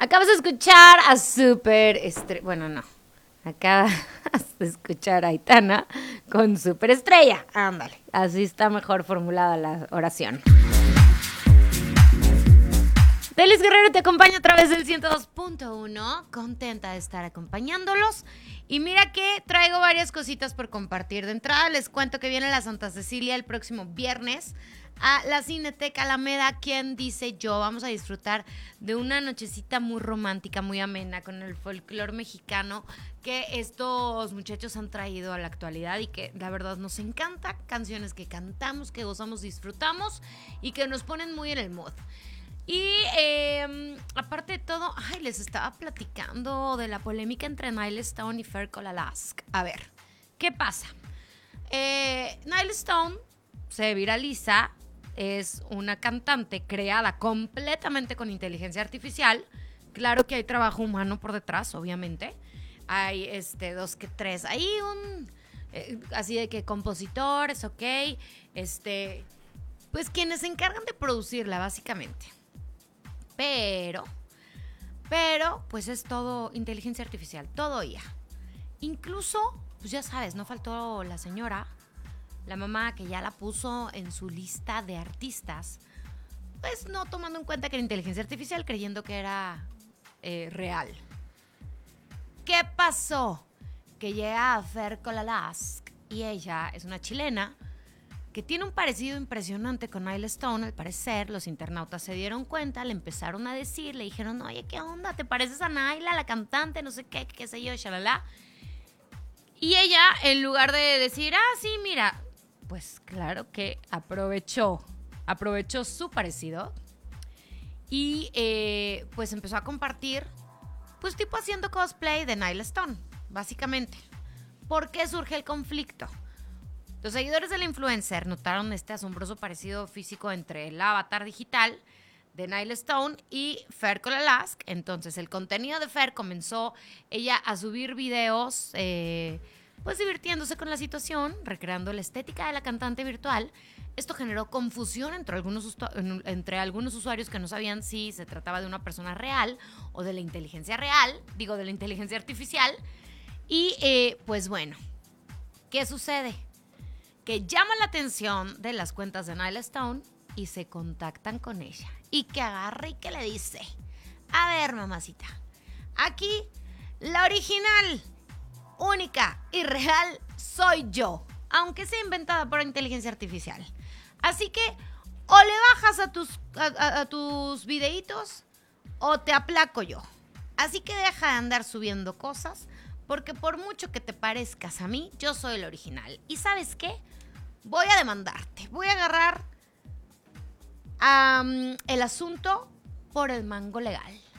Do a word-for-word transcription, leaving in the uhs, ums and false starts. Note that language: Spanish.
Acabas de escuchar a Super Estrella. Bueno, no. Acabas de escuchar a Aitana con Super Estrella. Ándale. Así está mejor formulada la oración. Delis Guerrero te acompaña a través del ciento dos punto uno. Contenta de estar acompañándolos. Y mira que traigo varias cositas por compartir. De entrada les cuento que viene la Santa Cecilia el próximo viernes a la Cineteca Alameda. ¿Quién dice yo? Vamos a disfrutar de una nochecita muy romántica, muy amena con el folclore mexicano que estos muchachos han traído a la actualidad y que la verdad nos encanta. Canciones que cantamos, que gozamos, disfrutamos y que nos ponen muy en el mood. Y eh, aparte de todo, ay, les estaba platicando de la polémica entre Nile Stone y Fer Colalask. A ver, ¿qué pasa? Eh, Nile Stone se viraliza, es una cantante creada completamente con inteligencia artificial. Claro que hay trabajo humano por detrás, obviamente. Hay este, dos que tres, ahí un, eh, así de que compositores, ok, este, pues quienes se encargan de producirla, básicamente. Pero, pero, pues es todo inteligencia artificial, todo I A. Incluso, pues ya sabes, no faltó la señora, la mamá que ya la puso en su lista de artistas, pues no tomando en cuenta que era inteligencia artificial, creyendo que era eh, real. ¿Qué pasó? Que llega a Fer Colalask y ella es una chilena que tiene un parecido impresionante con Nile Stone. Al parecer, los internautas se dieron cuenta, le empezaron a decir, le dijeron, oye, ¿qué onda? ¿Te pareces a Naila, la cantante? No sé qué, qué sé yo, shalala. Y ella, en lugar de decir, ah, sí, mira, pues claro que aprovechó, aprovechó su parecido y eh, pues empezó a compartir, pues tipo haciendo cosplay de Nile Stone, básicamente. ¿Por qué surge el conflicto? Los seguidores del influencer notaron este asombroso parecido físico entre el avatar digital de Nile Stone y Fer Colalask. Entonces, el contenido de Fer comenzó ella a subir videos, eh, pues divirtiéndose con la situación, recreando la estética de la cantante virtual. Esto generó confusión entre algunos, entre algunos usuarios que no sabían si se trataba de una persona real o de la inteligencia real, digo, de la inteligencia artificial. Y, eh, pues bueno, ¿qué sucede? Que llaman la atención de las cuentas de Nile Stone y se contactan con ella. Y que agarra y que le dice, a ver, mamacita, aquí la original, única y real soy yo, aunque sea inventada por inteligencia artificial. Así que o le bajas a tus, a, a, a tus videitos o te aplaco yo. Así que deja de andar subiendo cosas, porque por mucho que te parezcas a mí, yo soy el original. ¿Y sabes qué? Voy a demandarte. Voy a agarrar um, el asunto por el mango legal.